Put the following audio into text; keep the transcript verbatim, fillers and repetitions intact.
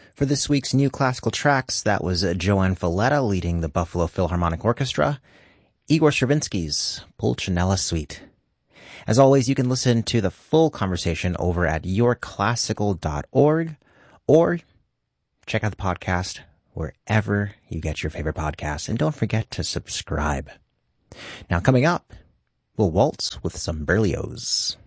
For this week's new classical tracks, that was Joanne Falletta leading the Buffalo Philharmonic Orchestra, Igor Stravinsky's Pulcinella Suite. As always, you can listen to the full conversation over at your classical dot org or check out the podcast wherever you get your favorite podcasts. And don't forget to subscribe. Now, coming up, we'll waltz with some Berlioz.